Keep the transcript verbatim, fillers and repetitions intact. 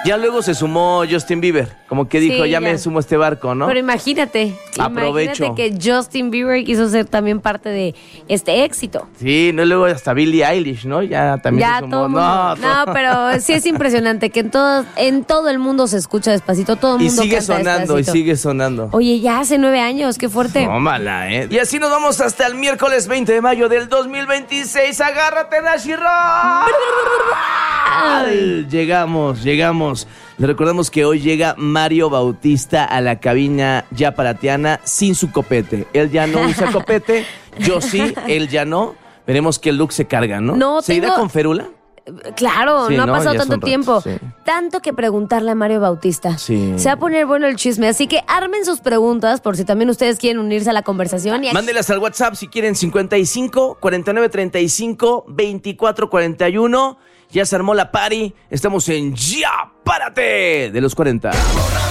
Ya luego se sumó Justin Bieber, como que dijo, Sí, ya, ya. me sumo a este barco, ¿no? Pero imagínate, Aprovecho. imagínate que Justin Bieber quiso ser también parte de este éxito. Sí, no, luego hasta Billie Eilish, ¿no? Ya también Ya se sumó. todo el mundo. No, No, todo- pero sí es impresionante que en todo, en todo el mundo se escucha Despacito, todo el Y mundo sigue canta sonando, y Despacito. sigue sonando. Oye, ya hace nueve años, qué fuerte. Tómala, ¿eh? Y así nos vamos hasta el miércoles veinte de mayo del dos mil veintiséis. ¡Agárrate, Nashi Rock! Ay, Llegamos, llegamos. Le recordamos que hoy llega Mario Bautista a la cabina ya paratiana sin su copete. Él ya no usa copete, yo sí, él ya no. Veremos qué look se carga, ¿no? No, ¿Se irá tengo- con férula? Claro, Sí, no ha ¿no? pasado Ya es tanto un rato, tiempo. sí. Tanto que preguntarle a Mario Bautista. Sí. Se va a poner bueno el chisme, así que armen sus preguntas por si también ustedes quieren unirse a la conversación. Y aquí- Mándelas al WhatsApp si quieren, cincuenta y cinco, cuarenta y nueve, treinta y cinco, veinticuatro, cuarenta y uno. Ya se armó la party. Estamos en Ya Párate de los cuarenta.